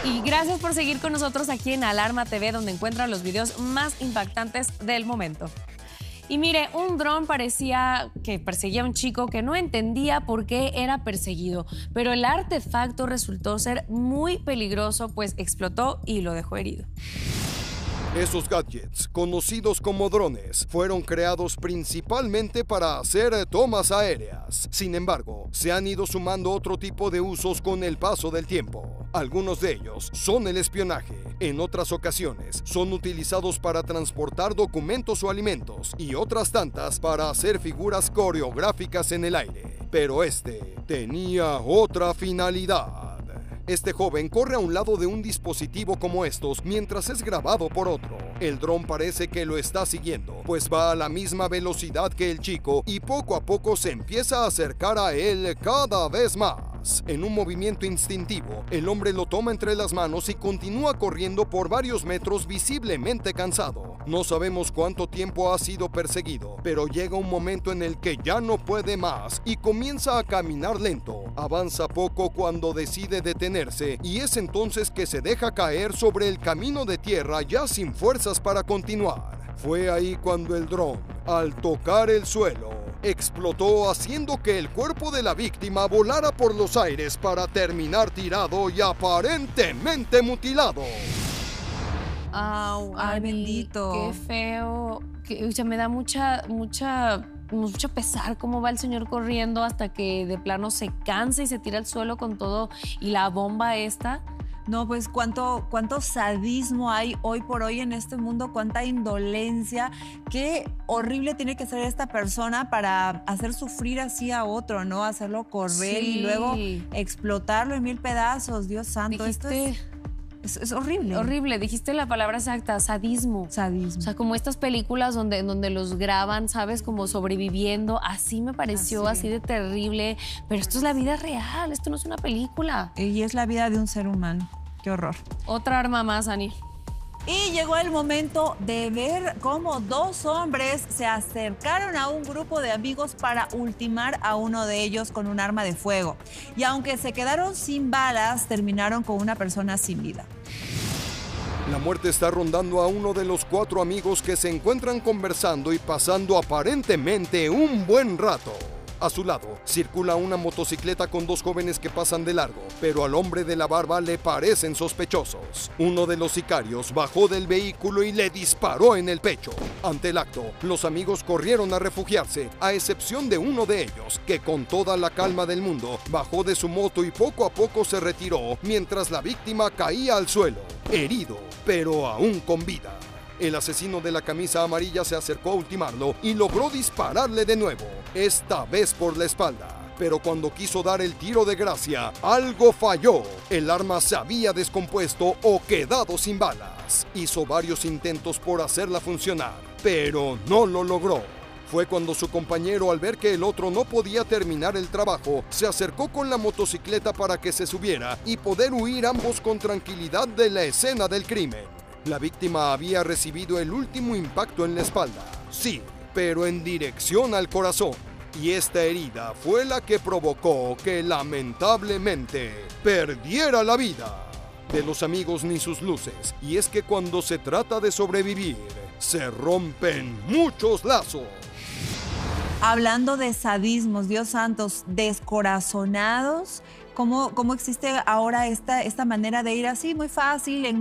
Y gracias por seguir con nosotros aquí en Alarma TV, donde encuentran los videos más impactantes del momento. Y mire, un dron parecía que perseguía a un chico que no entendía por qué era perseguido, pero el artefacto resultó ser muy peligroso, pues explotó y lo dejó herido. Esos gadgets, conocidos como drones, fueron creados principalmente para hacer tomas aéreas. Sin embargo, se han ido sumando otro tipo de usos con el paso del tiempo. Algunos de ellos son el espionaje. En otras ocasiones, son utilizados para transportar documentos o alimentos y otras tantas para hacer figuras coreográficas en el aire. Pero este tenía otra finalidad. Este joven corre a un lado de un dispositivo como estos mientras es grabado por otro. El dron parece que lo está siguiendo, pues va a la misma velocidad que el chico y poco a poco se empieza a acercar a él cada vez más. En un movimiento instintivo, el hombre lo toma entre las manos y continúa corriendo por varios metros visiblemente cansado. No sabemos cuánto tiempo ha sido perseguido, pero llega un momento en el que ya no puede más y comienza a caminar lento. Avanza poco cuando decide detenerse y es entonces que se deja caer sobre el camino de tierra ya sin fuerzas para continuar. Fue ahí cuando el dron, al tocar el suelo, explotó haciendo que el cuerpo de la víctima volara por los aires para terminar tirado y aparentemente mutilado. Ay, bendito. Qué feo. O sea, me da mucho pesar cómo va el señor corriendo hasta que de plano se cansa y se tira al suelo con todo y la bomba esta. No, pues cuánto sadismo hay hoy por hoy en este mundo, cuánta indolencia. Qué horrible tiene que ser esta persona para hacer sufrir así a otro, ¿no? Hacerlo correr y luego explotarlo en mil pedazos. Dios santo, Dijiste... esto es horrible. Horrible, dijiste la palabra exacta, sadismo. Sadismo. O sea, como estas películas donde los graban, ¿sabes? Como sobreviviendo. Así me pareció, así de terrible. Pero esto es la vida real, esto no es una película. Y es la vida de un ser humano. Qué horror. Otra arma más, Ani. Y llegó el momento de ver cómo dos hombres se acercaron a un grupo de amigos para ultimar a uno de ellos con un arma de fuego. Y aunque se quedaron sin balas, terminaron con una persona sin vida. La muerte está rondando a uno de los 4 amigos que se encuentran conversando y pasando aparentemente un buen rato. A su lado circula una motocicleta con 2 jóvenes que pasan de largo, pero al hombre de la barba le parecen sospechosos. Uno de los sicarios bajó del vehículo y le disparó en el pecho. Ante el acto, los amigos corrieron a refugiarse, a excepción de uno de ellos, que con toda la calma del mundo bajó de su moto y poco a poco se retiró, mientras la víctima caía al suelo, herido, pero aún con vida. El asesino de la camisa amarilla se acercó a ultimarlo y logró dispararle de nuevo, esta vez por la espalda. Pero cuando quiso dar el tiro de gracia, algo falló. El arma se había descompuesto o quedado sin balas. Hizo varios intentos por hacerla funcionar, pero no lo logró. Fue cuando su compañero, al ver que el otro no podía terminar el trabajo, se acercó con la motocicleta para que se subiera y poder huir ambos con tranquilidad de la escena del crimen. La víctima había recibido el último impacto en la espalda, sí, pero en dirección al corazón. Y esta herida fue la que provocó que lamentablemente perdiera la vida. De los amigos ni sus luces, y es que cuando se trata de sobrevivir, se rompen muchos lazos. Hablando de sadismos, Dios santos, descorazonados, ¿cómo existe ahora esta manera de ir así muy fácil?